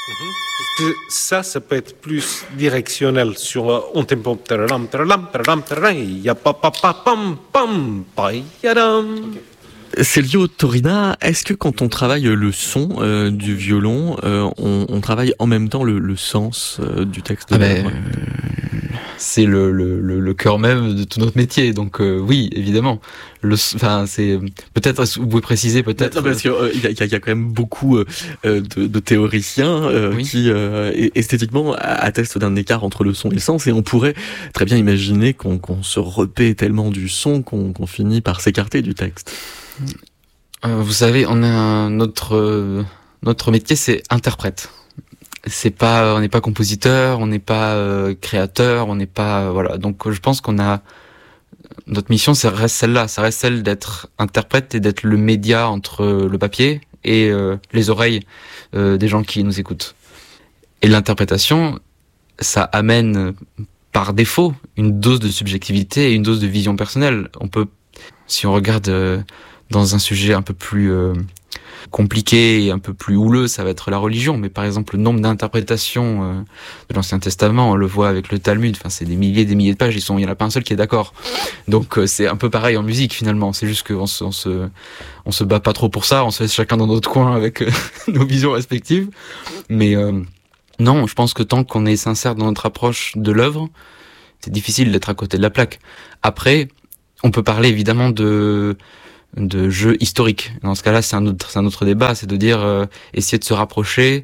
Que ça peut être plus directionnel sur un tempo. Il y a pa pa pa pam pam pa yadam. Célio Torina, est-ce que quand on travaille le son du violon, on travaille en même temps le sens du texte de l'œuvre ? C'est le cœur même de tout notre métier, donc oui, évidemment. C'est peut-être, vous pouvez préciser peut-être. Non, parce qu'il y a quand même beaucoup de théoriciens qui esthétiquement attestent d'un écart entre le son et le sens, et on pourrait très bien imaginer qu'on se repaît tellement du son qu'on finit par s'écarter du texte. Vous savez, on a notre métier, c'est interprète. On n'est pas compositeur, on n'est pas créateur, on n'est pas voilà. Donc je pense qu'on a notre mission, ça reste celle d'être interprète et d'être le média entre le papier et les oreilles des gens qui nous écoutent. Et l'interprétation, ça amène par défaut une dose de subjectivité et une dose de vision personnelle. Si on regarde dans un sujet un peu plus compliqué et un peu plus houleux, ça va être la religion. Mais par exemple, le nombre d'interprétations de l'Ancien Testament, on le voit avec le Talmud, c'est des milliers de pages, il y en a pas un seul qui est d'accord. Donc c'est un peu pareil en musique finalement, c'est juste qu'on se bat pas trop pour ça, on se laisse chacun dans notre coin avec nos visions respectives. Mais non, je pense que tant qu'on est sincère dans notre approche de l'œuvre, c'est difficile d'être à côté de la plaque. Après, on peut parler évidemment de jeux historiques. Dans ce cas-là, c'est un autre débat, c'est de dire essayer de se rapprocher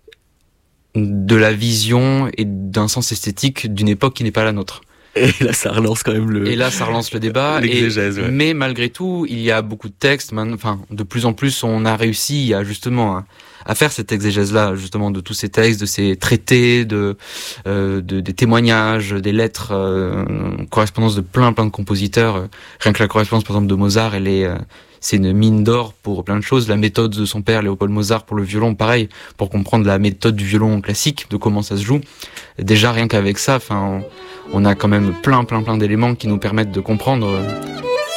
de la vision et d'un sens esthétique d'une époque qui n'est pas la nôtre. Et là, ça relance quand même le débat. L'exégèse, ouais. Mais malgré tout, il y a beaucoup de textes. De plus en plus, on a réussi à faire cette exégèse-là, justement, de tous ces textes, de ces traités, des témoignages, des lettres, correspondances de plein de compositeurs. Rien que la correspondance, par exemple, de Mozart, c'est une mine d'or pour plein de choses. La méthode de son père, Léopold Mozart, pour le violon, pareil, pour comprendre la méthode du violon classique, de comment ça se joue. Déjà, rien qu'avec ça, on a quand même plein d'éléments qui nous permettent de comprendre